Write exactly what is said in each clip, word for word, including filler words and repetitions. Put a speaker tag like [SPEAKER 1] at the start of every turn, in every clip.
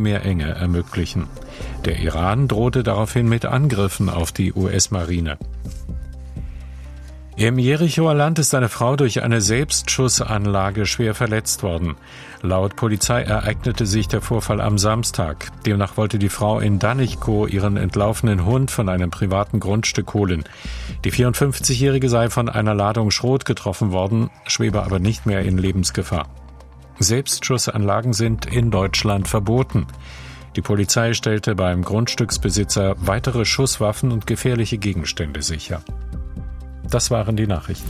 [SPEAKER 1] Mittelmeerenge ermöglichen. Der Iran drohte daraufhin mit Angriffen auf die U S-Marine. Im Jerichoer Land ist eine Frau durch eine Selbstschussanlage schwer verletzt worden. Laut Polizei ereignete sich der Vorfall am Samstag. Demnach wollte die Frau in Danichkow ihren entlaufenen Hund von einem privaten Grundstück holen. Die vierundfünfzigjährige sei von einer Ladung Schrot getroffen worden, schwebe aber nicht mehr in Lebensgefahr. Selbstschussanlagen sind in Deutschland verboten. Die Polizei stellte beim Grundstücksbesitzer weitere Schusswaffen und gefährliche Gegenstände sicher. Das waren die Nachrichten.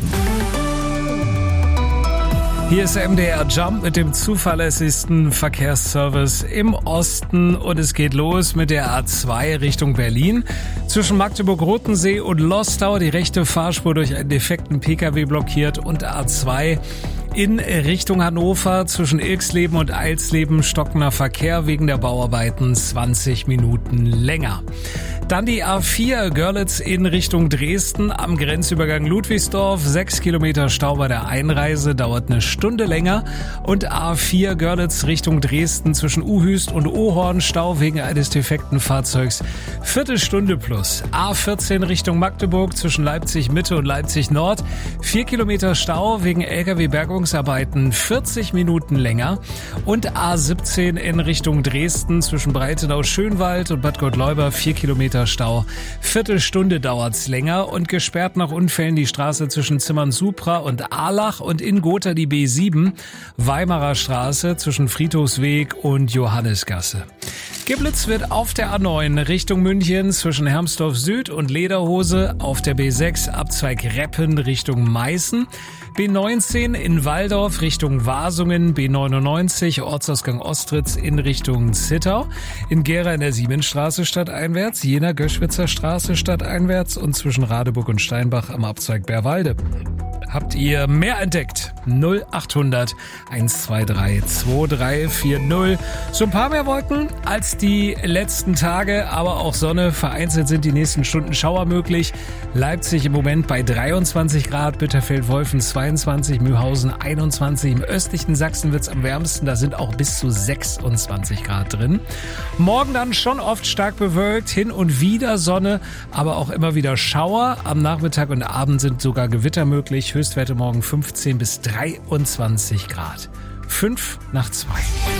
[SPEAKER 2] Hier ist M D R Jump mit dem zuverlässigsten Verkehrsservice im Osten und es geht los mit der A zwei Richtung Berlin. Zwischen Magdeburg-Rotensee und Lostau die rechte Fahrspur durch einen defekten Pkw blockiert und A zwei in Richtung Hannover zwischen Ilksleben und Eilsleben stockender Verkehr wegen der Bauarbeiten zwanzig Minuten länger. Dann die A vier Görlitz in Richtung Dresden am Grenzübergang Ludwigsdorf. Sechs Kilometer Stau bei der Einreise, dauert eine Stunde länger. Und A vier Görlitz Richtung Dresden zwischen Uhüst und Ohorn. Stau wegen eines defekten Fahrzeugs. Viertelstunde plus. A vierzehn Richtung Magdeburg zwischen Leipzig Mitte und Leipzig Nord. Vier Kilometer Stau wegen L K W-Bergungsarbeiten. vierzig Minuten länger. Und A siebzehn in Richtung Dresden zwischen Breitenau-Schönwald und Bad Gottleuba. Vier Kilometer Stau. Viertelstunde dauert's länger und gesperrt nach Unfällen die Straße zwischen Zimmern-Supra und Ahlach und in Gotha die B sieben, Weimarer Straße zwischen Friedhofsweg und Johannisgasse. Geblitzt wird auf der A neun Richtung München zwischen Hermsdorf Süd und Lederhose, auf der B sechs Abzweig Reppen Richtung Meißen, B neunzehn in Walldorf Richtung Wasungen, B neunundneunzig Ortsausgang Ostritz in Richtung Zittau, in Gera in der Siemensstraße stadteinwärts, Jena Göschwitzer Straße stadteinwärts und zwischen Radeburg und Steinbach am Abzweig Bärwalde. Habt ihr mehr entdeckt? null achthundert hundertzweiundzwanzig zweiunddreißig vierzig. So ein paar mehr Wolken als die letzten Tage, aber auch Sonne. Vereinzelt sind die nächsten Stunden Schauer möglich. Leipzig im Moment bei dreiundzwanzig Grad, Bitterfeld-Wolfen zweiundzwanzig, Mühlhausen einundzwanzig. Im östlichen Sachsen wird's am wärmsten, da sind auch bis zu sechsundzwanzig Grad drin. Morgen dann schon oft stark bewölkt, hin und wieder Sonne, aber auch immer wieder Schauer. Am Nachmittag und Abend sind sogar Gewitter möglich. Höchstwerte morgen fünfzehn bis dreiundzwanzig Grad. Fünf nach zwei.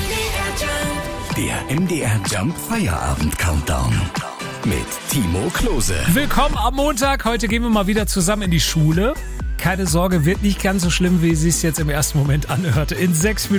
[SPEAKER 3] Der M D R Jump Feierabend Countdown mit Timo Klose.
[SPEAKER 2] Willkommen am Montag. Heute gehen wir mal wieder zusammen in die Schule. Keine Sorge, wird nicht ganz so schlimm, wie es sich jetzt im ersten Moment anhört. In sechs Minuten